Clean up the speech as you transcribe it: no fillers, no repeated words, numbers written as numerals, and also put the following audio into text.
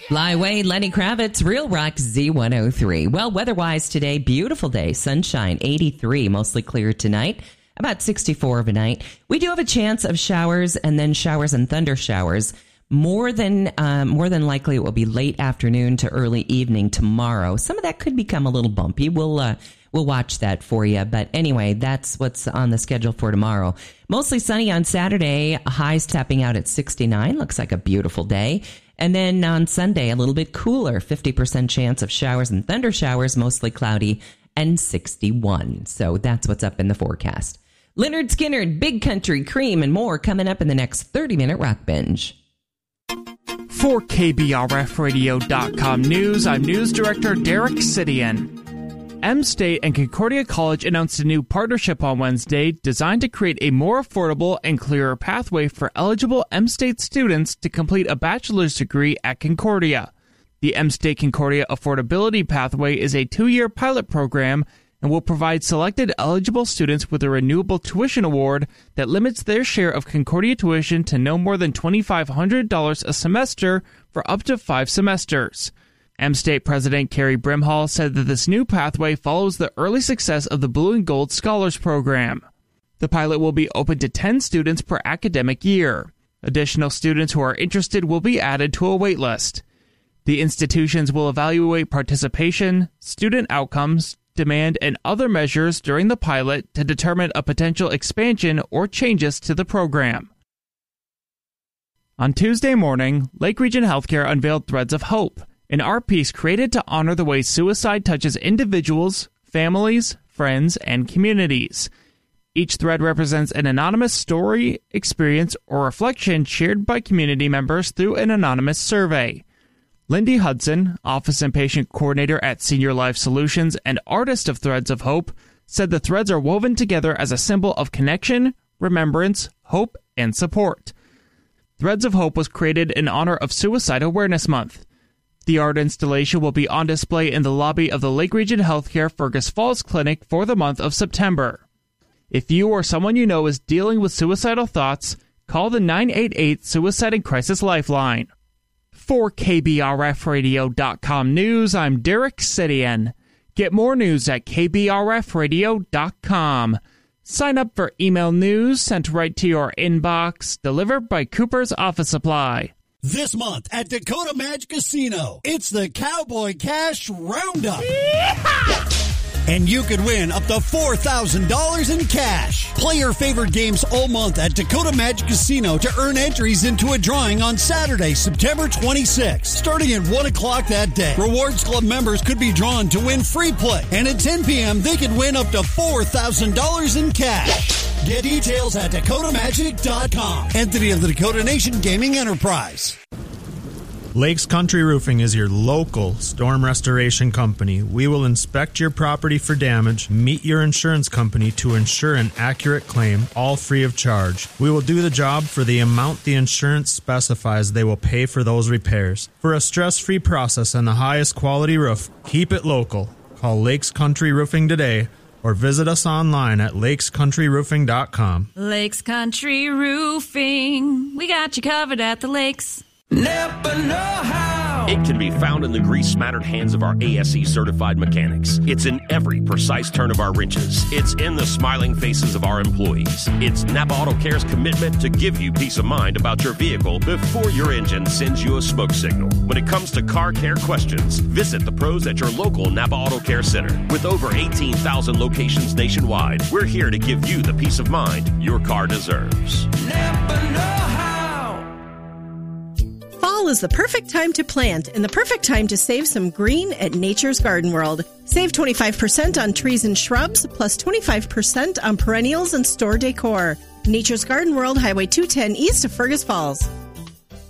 Fly away, Lenny Kravitz, Real Rock Z103. Well, weather-wise today, beautiful day, sunshine, 83, mostly clear tonight, about 64 overnight. We do have a chance of showers and then showers and thunder showers. More than likely, it will be late afternoon to early evening tomorrow. Some of that could become a little bumpy. We'll watch that for you. But anyway, that's what's on the schedule for tomorrow. Mostly sunny on Saturday, highs tapping out at 69. Looks like a beautiful day. And then on Sunday, a little bit cooler, 50% chance of showers and thunder showers, mostly cloudy, and 61. So that's what's up in the forecast. Leonard Skinner, Big Country, Cream, and more coming up in the next 30-minute Rock Binge. For KBRFradio.com News, I'm News Director Derek Sidian. M-State and Concordia College announced a new partnership on Wednesday designed to create a more affordable and clearer pathway for eligible M-State students to complete a bachelor's degree at Concordia. The M-State Concordia Affordability Pathway is a 2-year pilot program and will provide selected eligible students with a renewable tuition award that limits their share of Concordia tuition to no more than $2,500 a semester for up to 5 semesters. M-State President Carrie Brimhall said that this new pathway follows the early success of the Blue and Gold Scholars Program. The pilot will be open to 10 students per academic year. Additional students who are interested will be added to a wait list. The institutions will evaluate participation, student outcomes, demand, and other measures during the pilot to determine a potential expansion or changes to the program. On Tuesday morning, Lake Region Healthcare unveiled Threads of Hope, an art piece created to honor the way suicide touches individuals, families, friends, and communities. Each thread represents an anonymous story, experience, or reflection shared by community members through an anonymous survey. Lindy Hudson, Office and Patient Coordinator at Senior Life Solutions and artist of Threads of Hope, said the threads are woven together as a symbol of connection, remembrance, hope, and support. Threads of Hope was created in honor of Suicide Awareness Month. The art installation will be on display in the lobby of the Lake Region Healthcare Fergus Falls Clinic for the month of September. If you or someone you know is dealing with suicidal thoughts, call the 988 Suicide and Crisis Lifeline. For KBRFradio.com News, I'm Derek Sidian. Get more news at KBRFradio.com. Sign up for email news sent right to your inbox, delivered by Cooper's Office Supply. This month at Dakota Magic Casino, it's the Cowboy Cash Roundup. Yeehaw! And you could win up to $4,000 in cash. Play your favorite games all month at Dakota Magic Casino to earn entries into a drawing on Saturday, September 26th. Starting at 1 o'clock that day, Rewards Club members could be drawn to win free play. And at 10 p.m., they could win up to $4,000 in cash. Get details at DakotaMagic.com. Entity of the Dakota Nation Gaming Enterprise. Lakes Country Roofing is your local storm restoration company. We will inspect your property for damage, meet your insurance company to ensure an accurate claim, all free of charge. We will do the job for the amount the insurance specifies they will pay for those repairs. For a stress-free process and the highest quality roof, keep it local. Call Lakes Country Roofing today or visit us online at lakescountryroofing.com. Lakes Country Roofing. We got you covered at the lakes. Never know how. It can be found in the grease-smattered hands of our ASE-certified mechanics. It's in every precise turn of our wrenches. It's in the smiling faces of our employees. It's Napa Auto Care's commitment to give you peace of mind about your vehicle before your engine sends you a smoke signal. When it comes to car care questions, visit the pros at your local Napa Auto Care Center. With over 18,000 locations nationwide, we're here to give you the peace of mind your car deserves. Never know how. Fall is the perfect time to plant and the perfect time to save some green at Nature's Garden World. Save 25% on trees and shrubs, plus 25% on perennials and store decor. Nature's Garden World, Highway 210 east of Fergus Falls.